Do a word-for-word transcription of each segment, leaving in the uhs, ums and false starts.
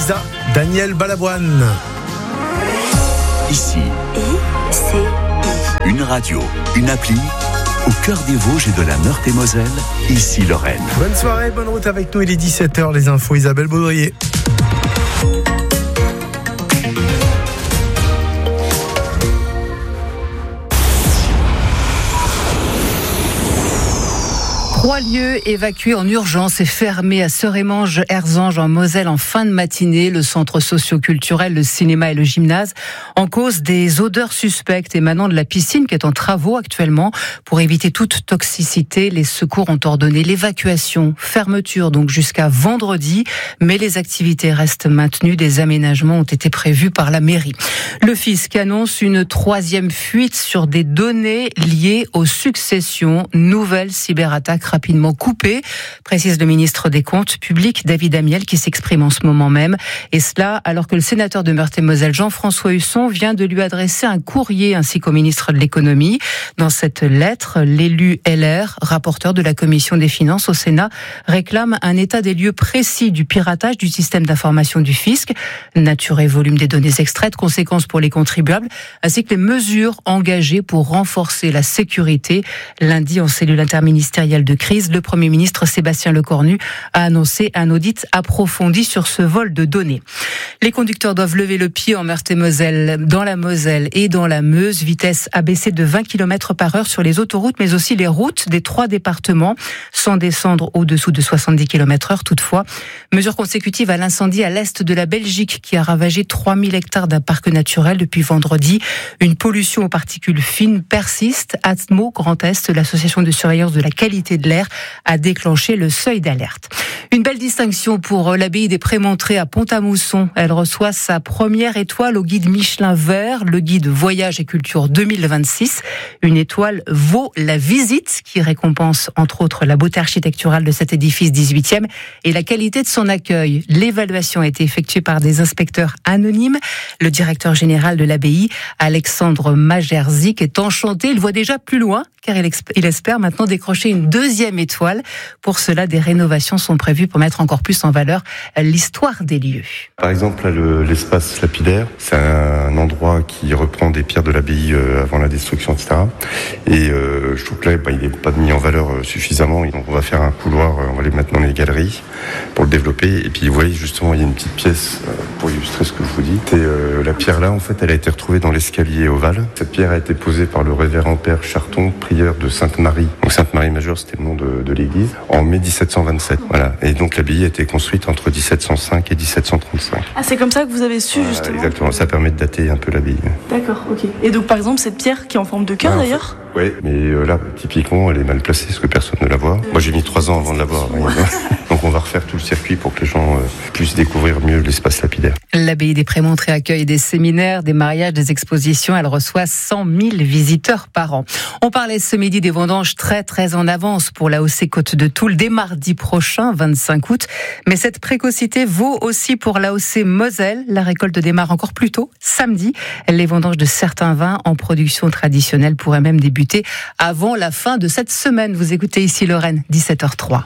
Lisa, Daniel Balavoine. Ici, I C I. une radio, une appli, au cœur des Vosges et de la Meurthe-et-Moselle, ici Lorraine. Bonne soirée, bonne route avec nous, il est dix-sept heures, les infos, Isabelle Baudrier. Trois lieux évacués en urgence et fermés à Serémange, Erzange en Moselle en fin de matinée. Le centre socio-culturel, le cinéma et le gymnase en cause des odeurs suspectes émanant de la piscine qui est en travaux actuellement. Pour éviter toute toxicité, les secours ont ordonné l'évacuation, fermeture donc jusqu'à vendredi. Mais les activités restent maintenues. Des aménagements ont été prévus par la mairie. Le fisc annonce une troisième fuite sur des données liées aux successions. Nouvelle cyberattaque rapidement coupée, précise le ministre des Comptes publics, David Amiel, qui s'exprime en ce moment même. Et cela alors que le sénateur de Meurthe-et-Moselle, Jean-François Husson, vient de lui adresser un courrier ainsi qu'au ministre de l'Économie. Dans cette lettre, l'élu L R, rapporteur de la Commission des Finances au Sénat, réclame un état des lieux précis du piratage du système d'information du fisc, nature et volume des données extraites, conséquences pour les contribuables, ainsi que les mesures engagées pour renforcer la sécurité. Lundi, en cellule interministérielle de crise, le Premier ministre Sébastien Lecornu a annoncé un audit approfondi sur ce vol de données. Les conducteurs doivent lever le pied en Meurthe-et-Moselle, dans la Moselle et dans la Meuse. Vitesse abaissée de vingt kilomètres par heure sur les autoroutes, mais aussi les routes des trois départements, sans descendre au-dessous de soixante-dix kilomètres heure toutefois. Mesure consécutive à l'incendie à l'est de la Belgique qui a ravagé trois mille hectares d'un parc naturel depuis vendredi. Une pollution aux particules fines persiste. Atmo Grand Est, l'association de surveillance de la qualité de l'air, a déclenché le seuil d'alerte. Une belle distinction pour l'abbaye des Prémontrés à Pont-à-Mousson. Elle reçoit sa première étoile au guide Michelin Vert, le guide Voyage et Culture deux mille vingt-six. Une étoile vaut la visite qui récompense entre autres la beauté architecturale de cet édifice dix-huitième et la qualité de son accueil. L'évaluation a été effectuée par des inspecteurs anonymes. Le directeur général de l'abbaye, Alexandre Majerzik, est enchanté. Il voit déjà plus loin car il espère maintenant décrocher une deuxième étoile. Pour cela, des rénovations sont prévues pour mettre encore plus en valeur l'histoire des lieux. Par exemple, là, le, l'espace lapidaire, c'est un endroit qui reprend des pierres de l'abbaye euh, avant la destruction, et cetera. Et euh, je trouve que là, bah, il n'est pas mis en valeur euh, suffisamment. Et donc, on va faire un couloir, euh, on va aller mettre dans les galeries pour le développer. Et puis, vous voyez, justement, il y a une petite pièce euh, pour illustrer ce que je vous dis. Et euh, la pierre là, en fait, elle a été retrouvée dans l'escalier ovale. Cette pierre a été posée par le révérend père Charton, prieur de Sainte-Marie. Donc, Sainte-Marie Majeure, c'était le nom de, de l'église, en mai dix-sept cent vingt-sept. Voilà. Et donc, l'abbaye a été construite entre dix-sept cent cinq et dix-sept cent trente-cinq. Ah, c'est comme ça que vous avez su, voilà, justement. Exactement, ça permet de dater un peu l'abbaye. D'accord, ok. Et donc, par exemple, cette pierre qui est en forme de cœur, ah, d'ailleurs Oui, mais euh, là, typiquement, elle est mal placée parce que personne ne la voit. Moi, j'ai mis trois ans avant de la voir. Donc, on va refaire tout le circuit pour que les gens euh, puissent découvrir mieux l'espace lapidaire. L'abbaye des Prémontrés accueille des séminaires, des mariages, des expositions. Elle reçoit cent mille visiteurs par an. On parlait ce midi des vendanges très, très en avance pour l'A O C Côte de Toul dès mardi prochain, vingt-cinq août. Mais cette précocité vaut aussi pour l'A O C Moselle. La récolte démarre encore plus tôt, samedi. Les vendanges de certains vins en production traditionnelle pourraient même débuter avant la fin de cette semaine. Vous écoutez ici Lorraine, dix-sept heures trois.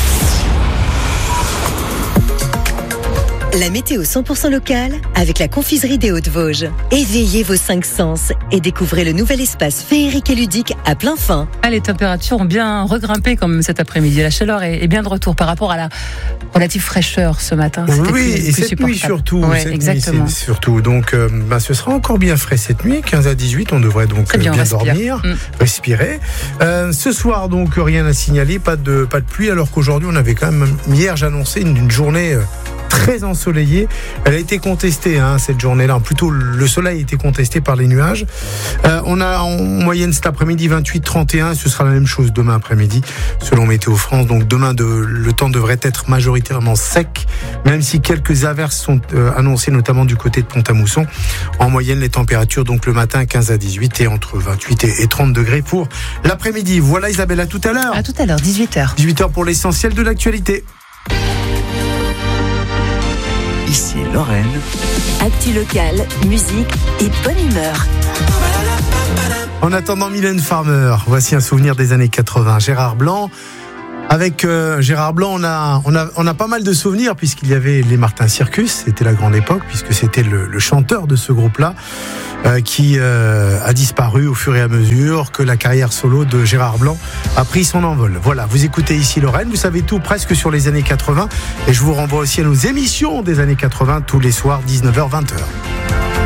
La météo cent pour cent locale avec la confiserie des Hauts-de-Vosges. Éveillez vos cinq sens et découvrez le nouvel espace féerique et ludique à plein fin. Ah, les températures ont bien regrimpé quand même cet après-midi. La chaleur est bien de retour par rapport à la relative fraîcheur ce matin. C'était oui, plus, et cette nuit surtout. Ouais, cette exactement. Nuit, c'est, surtout. Donc, euh, bah, ce sera encore bien frais cette nuit, quinze à dix-huit. On devrait donc bien, bien dormir, mmh. respirer. Euh, ce soir, donc, rien à signaler, pas de, pas de pluie, alors qu'aujourd'hui, on avait quand même, hier, j'annonçais une, une journée. Euh, très ensoleillée. Elle a été contestée, hein, cette journée-là. Plutôt, le soleil a été contesté par les nuages. Euh, on a en moyenne cet après-midi vingt-huit trente et un. Ce sera la même chose demain après-midi, selon Météo France. Donc demain, de, le temps devrait être majoritairement sec, même si quelques averses sont euh, annoncées, notamment du côté de Pont-à-Mousson. En moyenne, les températures, donc le matin, quinze à dix-huit et entre vingt-huit et trente degrés pour l'après-midi. Voilà Isabelle, à tout à l'heure. À tout à l'heure, dix-huit heures. dix-huit heures pour l'essentiel de l'actualité. Ici Lorraine. Actu locale, musique et bonne humeur. En attendant Mylène Farmer, voici un souvenir des années quatre-vingts. Gérard Blanc Avec euh, Gérard Blanc, on a, on, a, on a pas mal de souvenirs puisqu'il y avait les Martin Circus, c'était la grande époque puisque c'était le, le chanteur de ce groupe-là euh, qui euh, a disparu au fur et à mesure que la carrière solo de Gérard Blanc a pris son envol. Voilà, vous écoutez ici Lorraine, vous savez tout presque sur les années quatre-vingts et je vous renvoie aussi à nos émissions des années quatre-vingts tous les soirs dix-neuf heures vingt heures.